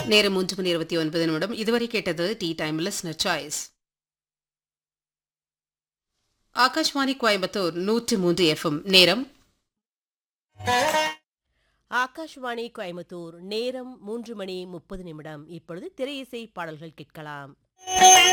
நேரம் 3:29 இதுவரை கேட்டது tea time listener choice. Akashvani Coimbatore 103 FM. நேரம் ஆகாஷ்வாணி கோயம்புத்தூர் நேரம் 3:30 இப்பொழுது திரையிசை பாடல்கள் கேட்கலாம்.